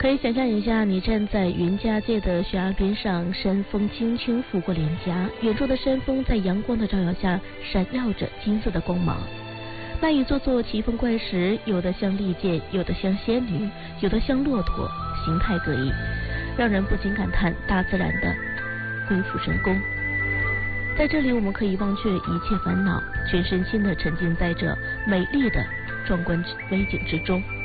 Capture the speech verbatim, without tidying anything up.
可以想象一下，你站在云家界的悬崖边上，山风轻轻拂过脸颊，远处的山峰在阳光的照耀下闪耀着金色的光芒。那一座座奇峰怪石，有的像利剑，有的像仙女，有的像骆驼，形态各异，让人不禁感叹大自然的鬼斧神工。在这里，我们可以忘却一切烦恼，全身心地沉浸在这美丽的壮观美景之中。